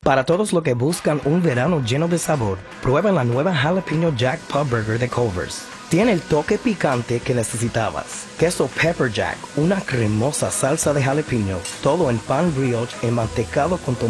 Para todos los que buscan un verano lleno de sabor, prueben la nueva Jalapeno Jack Pub Burger de Culver's. Tiene el toque picante que necesitabas. Queso Pepper Jack, una cremosa salsa de jalapeño, todo en pan brioche enmantecado con